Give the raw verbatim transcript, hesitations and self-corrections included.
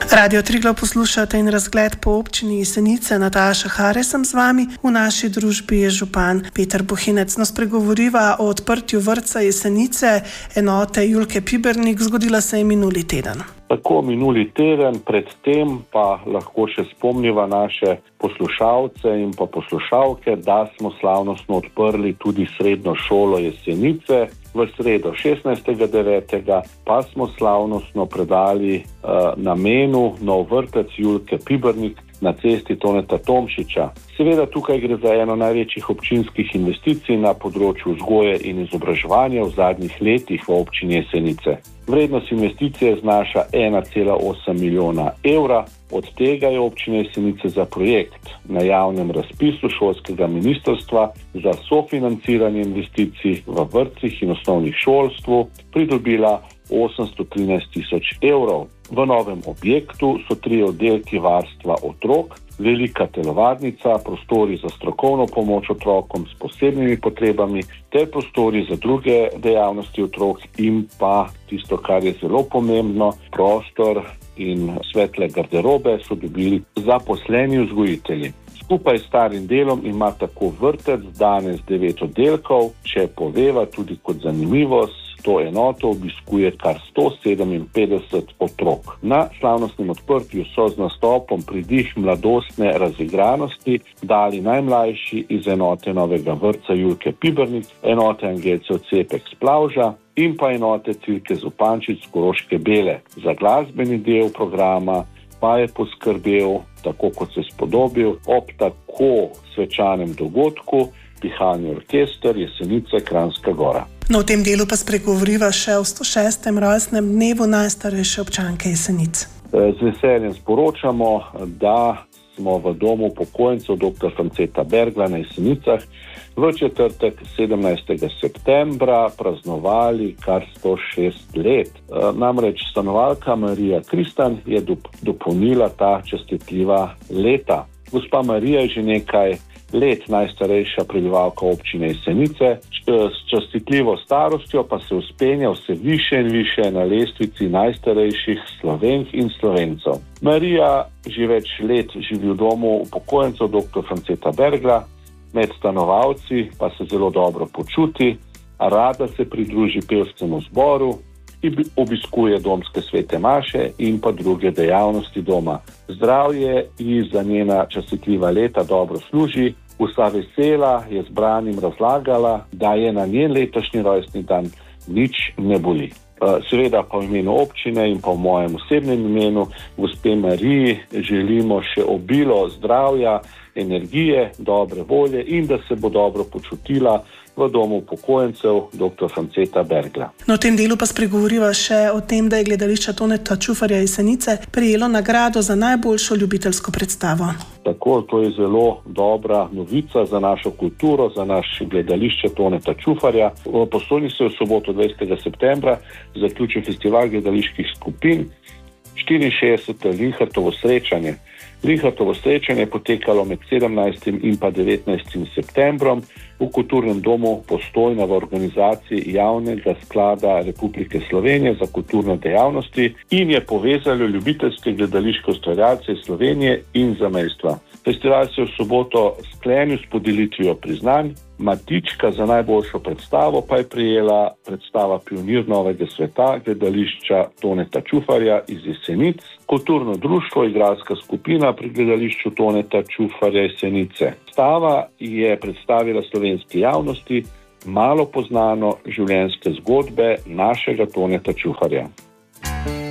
Radio Triglav poslušate in razgled po občini Jesenice. Nataša Hare sem z vami. V naši družbi je župan Peter Bohinec. No, spregovoriva o odprtju vrtca Jesenice, enote Julke Pibernik. Zgodila se je minuli teden. Tako minuli teden, predtem pa lahko še spomniva naše poslušalce in pa poslušalke, da smo slavnostno odprli tudi srednjo šolo Jesenice. V sredo šestnajstega devetega pa smo slavnostno predali uh, namenu nov vrtec Julke Pibernik na cesti Toneta Tomšiča. Seveda tukaj gre za eno največjih občinskih investicij na področju vzgoje in izobraževanja v zadnjih letih v občini Jesenice. Vrednost investicije znaša ena cela osem milijona evra, od tega je občina Jesenice za projekt na javnem razpisu šolskega ministrstva za sofinanciranje investicij v vrtcih in osnovnih šolstvu pridobila osemsto trinajst tisoč evrov. V novem objektu so tri oddelki varstva otrok, velika telovadnica, prostori za strokovno pomoč otrokom s posebnimi potrebami ter prostori za druge dejavnosti otrok in pa tisto, kar je zelo pomembno, prostor in svetle garderobe so dobili zaposleni vzgojitelji. Skupaj s starim delom ima tako vrtec danes devet oddelkov, če poveva tudi kot zanimivost, to enoto obiskuje kar sto sedeminpetdeset otrok. Na slavnostnem odprtju so z nastopom Pridih mladostne razigranosti dali najmlajši iz enote novega vrtca Julke Pibernik, enote Angelcev Cepek s Plavža in pa enote Cilke Zupančič z Koroške Bele. Za glasbeni del programa pa je poskrbel, tako kot se spodobil, ob tako svečanem dogodku pihalni orkester Jesenice Kranjska Gora. No, v tem delu pa spregovoriva še o sto šestem rojstnem dnevu najstarejše občanke Jesenic. Z veseljem sporočamo, da smo v domu upokojencev doktor Franceta Bergla na Jesenicah v četrtek sedemnajstega septembra praznovali kar sto šest let. Namreč stanovalka Marija Kristan je dopolnila ta častitljiva leta. Gospa Marija je že nekaj let najstarejša prebivalka občine Jesenice, s častitljivo starostjo pa se vzpenja vse više in više na lestvici najstarejših Slovenk in Slovencev. Marija že več let živi v domu upokojencev doktor Franceta Bergla, med stanovalci pa se zelo dobro počuti, a rada se pridruži pevskemu zboru in obiskuje domske svete maše in pa druge dejavnosti doma. Zdravje ji za njena častitljiva leta dobro služi. Vsa vesela je zbranim razlagala, da je na njen letošnji rojstni dan nič ne boli. Seveda pa v imenu občine in pa v mojem osebnem imenu gospe Mariji želimo še obilo zdravja, energije, dobre volje in da se bo dobro počutila v domu upokojencev doktor Franceta Bergla. No, v tem delu pa spregovoriva še o tem, da je gledališče Toneta Čufarja Jesenice prejelo nagrado za najboljšo ljubiteljsko predstavo. Tako, to je zelo dobra novica za našo kulturo, za naše gledališče Toneta Čufarja. V Postojni se je v soboto dvajsetega septembra zaključil festival gledaliških skupin, štiriinšestdeseto Linhartovo srečanje. Linhartovo srečanje je potekalo med sedemnajstim in pa devetnajstim septembrom v kulturnem domu Postojna v organizaciji Javnega sklada Republike Slovenije za kulturne dejavnosti in je povezalo ljubiteljske gledališke ustvarjalce iz Slovenije in zamejstva. Festival se je v soboto sklenil s podelitvijo priznanj. Matička za najboljšo predstavo pa je prejela predstava Pionir novega sveta gledališča Toneta Čufarja iz Jesenic, kulturno društvo, igralska skupina pri gledališču Toneta Čufarja Jesenice. Predstava je predstavila slovenski javnosti malo poznano življenjske zgodbe našega Toneta Čufarja.